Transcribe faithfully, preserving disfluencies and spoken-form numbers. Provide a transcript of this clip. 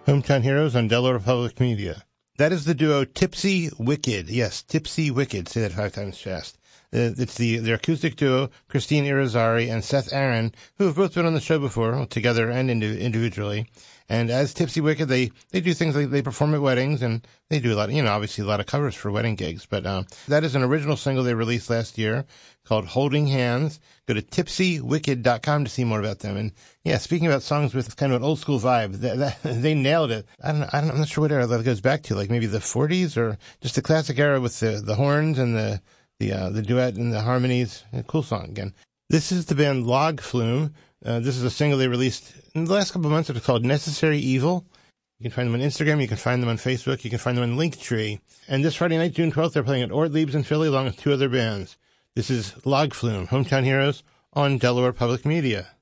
Hometown Heroes on Delaware Public Media. That is the duo Tipsy Wicked. Yes, Tipsy Wicked. Say that five times fast. Uh, it's the their acoustic duo, Christine Irizarry and Seth Aaron, who have both been on the show before, well, together and indi- individually. And as Tipsy Wicked, they, they do things like they perform at weddings, and they do a lot, of, you know, obviously a lot of covers for wedding gigs. But um, that is an original single they released last year called Holding Hands. Go to tipsy wicked dot com to see more about them. And yeah, speaking about songs with kind of an old school vibe, that, that, they nailed it. I don't, I don't, I'm not sure what era that goes back to, like maybe the forties or just the classic era with the, the horns and the the uh, the duet and the harmonies. A cool song again. This is the band Log Flume. Uh, this is a single they released in the last couple of months. It's called Necessary Evil. You can find them on Instagram. You can find them on Facebook. You can find them on Linktree. And this Friday night, June twelfth, they're playing at Ortlieb's in Philly along with two other bands. This is Log Flume, Hometown Heroes on Delaware Public Media.